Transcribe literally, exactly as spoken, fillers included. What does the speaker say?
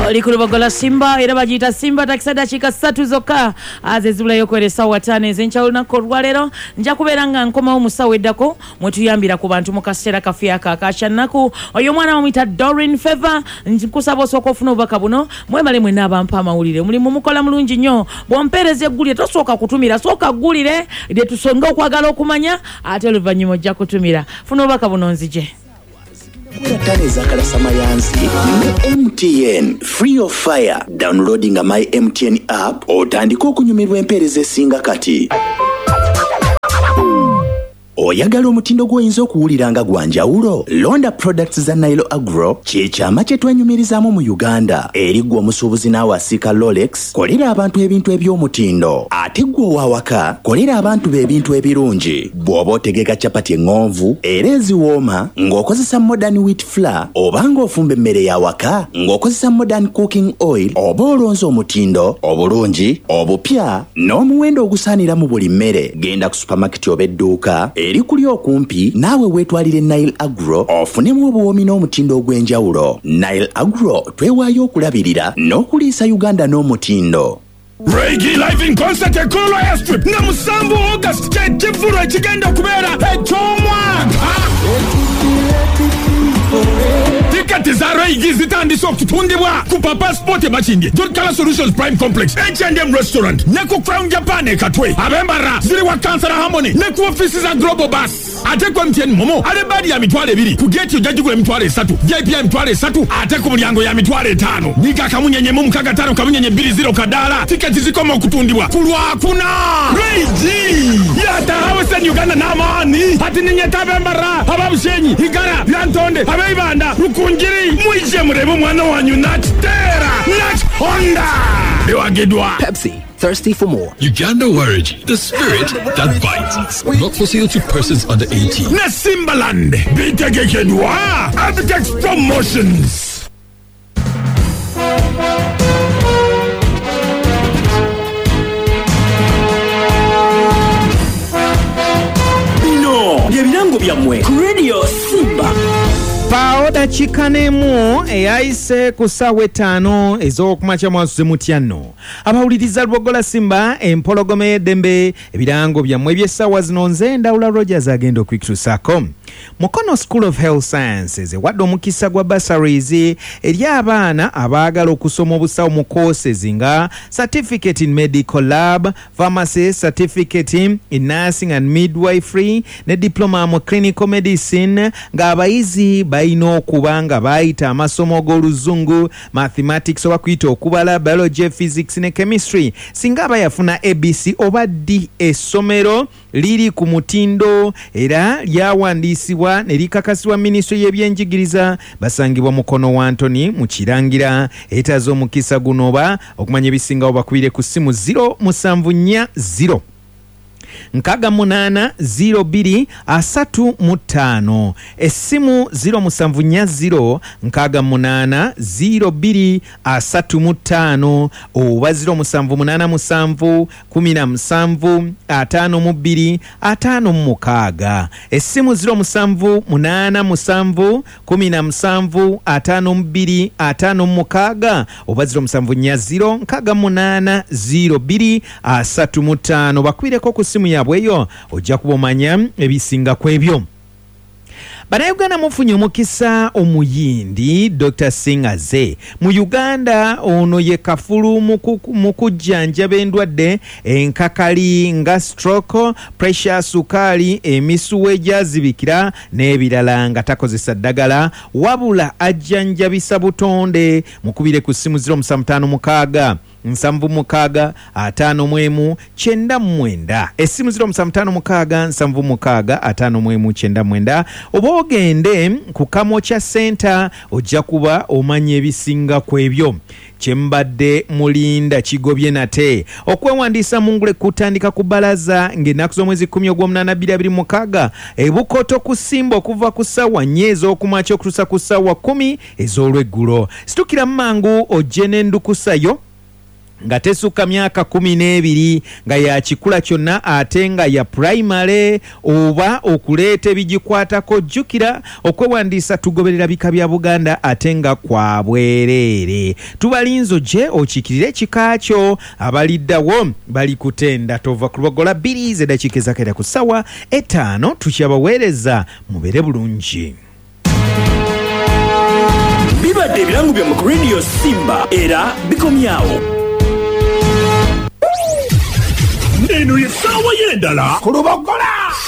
oli ku Lubogola Simba era bagiyita Simba takisa dakiika ssatu zokka azezibulayo kwera wa tano ez'enkya olunaku olwaleero nja kubeera nga nkomawo mu ssaawa eddako mwe tuyambira ku bantu mu kaseera kafe aka akakyannaku oyo omwana bamuyita Doreen Favor nkusaba osooka ofuna obubaka buno mwebale mwenna abampa amawulire mulimu mukola mulungi nnyo bw'ompeereza eggulire tosooka kutumira sooka ggulire lye tusonga okwagala okumanya ate oluvannyuma ojja kutumira funa obubaka buno nzije Kurataniza kala samayansi ne M T N free of fire downloading a my M T N app otandika okunyumirwa empeereza esinga kati oyagala omutindo gw'oyinza okuwuliranga gwa njawulo londa products za Nile Agro kyekyama kye twenyumirizaamu mu Uganda eri gwe omusuubuzi naawe asiika Rolex kolera abantu ebintu eby'omutindo ate gwe owawaka kolera abantu b'ebintu ebirungi bw'oba otegeka capati eŋŋonvu era eziwooma ng'okozesa modern wheat flour oba ng'ofumba emmere y'awaka ng'okozesa modern cooking oil oba olonza omutindo obulungi obupya n'omuwendo ogusaanira mu buli mmere genda ku supermarket oba edduuka eri kuli okumpi naawe weetwalire Nile Agro ofunemu obuwomi n'omutindo ogw'enjawulo. Nile Agro twewaayo okulabirira n'okuliisa Uganda n'omutindo. Reggae live in concert at Kolo Airstrip na musambu August kye kivulo ekigenda okubeera eky'omwaka. Tikati za Reggae zitandise okutundibwa ku Papa Sport Makindye Joint Color Solutions Prime Complex H and M Restaurant ne ku Crown Japan e Katwe abembara ziri wa Kansala Harmony ne ku offices za Global Bus ate ku M T N Momo ale badi ya mitwale ebiri ku gate ojajugula emitwale esatu V I P ya mitwale esatu ate ku mulyango ya mitwale etaano nika kamunyenye mu mukaga tano kamunyenye bbiri zero kadala tiketi zikoma okutundibwa ku lwakuna Reggae yata hawese Uganda n'amaani ati ninyeta abembara ababushenyi igara byantonde abeibanda rukunjiri mwije murebe mwana wanyu natera nat Honda Dewagedwa Pepsi, thirsty for more. Uganda Warrior, the spirit that bites. Not for sale to persons under eighteen. na Simbaland bitegekedwa Abitex Promotions. Bino byebirango byammwe ku Radio Simba. Pao dakika n'emu eyayise ku ssaawa etaano ez'okumakya mwasuze mutya nno abawuliriza Lubogola Simba empologoma y'eddembe ebirango byammwe eby'essaawa zino nze Ndawula Rogers agenda okwikutusaako. Mukono School of Health Sciences ewadde omukisa gwa bursaries eri abaana abaagala okusoma obusawo mu courses nga Certificate in Medical Lab, Pharmacy, Certificate in Nursing and Midwifery ne Diploma mu Clinical Medicine ng'abayizi balina okuba nga bayita amasomo g'oluzungu, mathematics oba kuyita okubala, biology, physics ne chemistry. Singa abayafuna A B C oba D essomero liri ku mutindo era lyawandiisibwa ne likakasibwa Ministry y'ebyenjigiriza basangibwa Mukono wa Anthony mu Kirangira. Etaza omukisa guno oba okumanya ebisingawo bakubire ku ssimu zero musanvu nnya zero nkaga munana zero biri asatu mutano essimu zero musanvu nnya zero nkaga munana zero biri asatu mutano oba zero musanvu munana musanvu kumi na musanvu atano mu bbiri atano mu mukaaga essimu zero musanvu munana musanvu kumi na musanvu atano mu bbiri atano mu mukaaga oba zero musanvu nnya zero nkaga munana zero biri asatu mutano bakwireko ku ssimu yabweyo ojja kubomanya ebisinga ku ebyo. Bannayuganda mufunye omukisa omuyindi Doctor Singaze mu Uganda ono ye kafulu mu kujjanjaba endwadde enkakali nga stroke, pressure, sukaali, emisuwa egyazibikira n'ebirala nga takozesa ddagala wabula ajjanjabisa butonde mukubire ku ssimu zero musanvu ttaano mukaaga nsanvu mukaaga ataano mwemu kyenda mwenda essimu zero musanvu ttaano mukaaga nsanvu mukaaga ataano mwemu kyenda mwenda oba ogende ku Kamokya Center ojja kuba omanya ebisinga ku ebyo. Kyembadde mulinda kigobye nate okwewandiisa mungule kutandika ku balaza ng'ennaku z'omwezi kkumi ogw'omunaana bbiri abiri mukaaga ebukoto kusimba okuva ku ssaawa nnya ez'okumakya okutuusa ku ssaawa kkumi ez'olweggulo. Situkira mangu ojje n'endukusayo nga tesukka myaka kumi n'ebiri nga yakikula kyonna ate nga ya primary oba okuleeta ebigikwatako jjukira okwewandiisa tugoberera bika bya Buganda ate nga kwa bwereere. Tubalinzo gye okiikirire ekika kyo abaliddawo bali kutenda tova ku lubogola bbiri z'eddakiika ezakera ku ssawa etaano tukyabaweereza mubeere bulungi. Bibadde ebirango bya mu Radio Simba era bikomyawo. Eno ye ssaawa y'endala ku lubogola